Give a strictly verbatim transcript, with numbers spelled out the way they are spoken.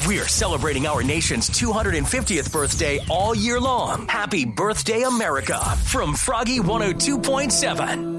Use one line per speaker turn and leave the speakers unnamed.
We're celebrating our nation's two hundred fiftieth birthday all year long. Happy birthday, America, from Froggy one oh two point seven.